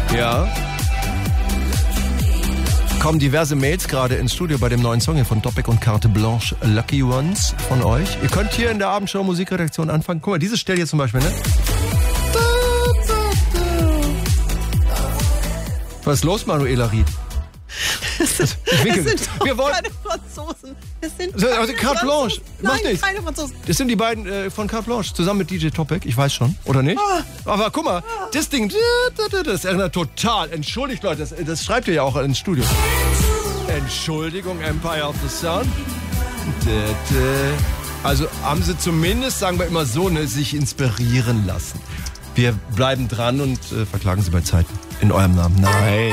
Ja. Kommen diverse Mails gerade ins Studio bei dem neuen Song hier von Topic und Carte Blanche, Lucky Ones von euch. Ihr könnt hier in der Abendshow Musikredaktion anfangen. Guck mal, diese Stelle hier zum Beispiel, ne? Was ist los, Manuela Ried? Das sind keine Franzosen. Das sind also Carte Blanche. Macht nichts. Keine Franzosen. Das sind die beiden von Carte Blanche, zusammen mit DJ Topic. Ich weiß schon, oder nicht? Aber guck mal, das Ding, das erinnert total. Entschuldigt, Leute, das schreibt ihr ja auch ins Studio. Entschuldigung, Empire of the Sun. Also haben sie zumindest, sagen wir immer so, ne, sich inspirieren lassen. Wir bleiben dran und verklagen sie bei Zeiten. In eurem Namen. Nein.